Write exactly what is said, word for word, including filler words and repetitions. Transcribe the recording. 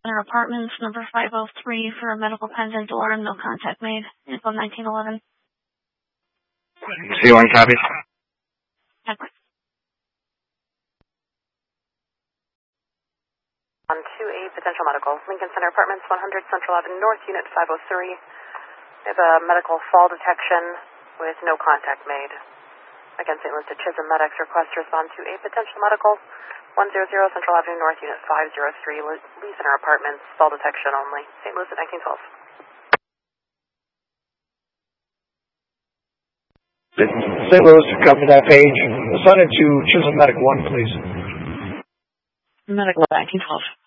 Center Apartments, number five oh three, for a medical pendant door and no contact made. Info nineteen eleven. C one copies. On two A potential medical. Lincoln Center Apartments, one hundred Central Avenue North, Unit five oh three. We have a medical fall detection with no contact made. Again, Saint Louis to Chisholm Medics request to respond to a potential medical, one hundred Central Avenue North, Unit five oh three, Lee Center Apartments, fall detection only. Saint Louis at nineteen twelve. Saint Louis, copy that page. Assign it to Chisholm Medic one, please. Medical nineteen twelve.